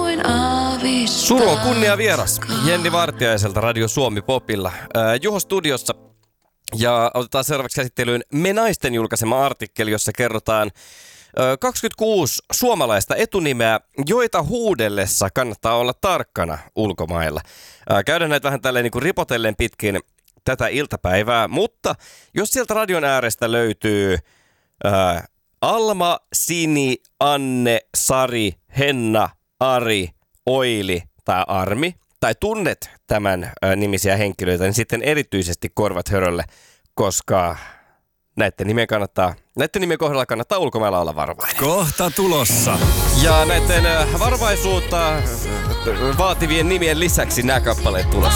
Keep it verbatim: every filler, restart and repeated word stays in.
Suru on kunnia vieras Jenni Vartiaiselta Radio Suomi Popilla. Äh, Juho studiossa. Ja otetaan seuraavaksi käsittelyyn Me Naisten julkaisema artikkeli, jossa kerrotaan äh, kaksikymmentäkuusi suomalaista etunimeä, joita huudellessa kannattaa olla tarkkana ulkomailla. Äh, käydään näitä vähän tälleen niin kuin ripotellen pitkin tätä iltapäivää, mutta jos sieltä radion äärestä löytyy äh, Alma, Sini, Anne, Sari, Henna, Ari, Oili tai Armi, tai tunnet tämän ä, nimisiä henkilöitä, niin sitten erityisesti korvat hörölle, koska näiden nimien, kannattaa, näiden nimien kohdalla kannattaa ulkomailla olla varovainen. Kohta tulossa. Ja näiden ä, varovaisuutta ä, vaativien nimien lisäksi nämä kappaleet tulossa.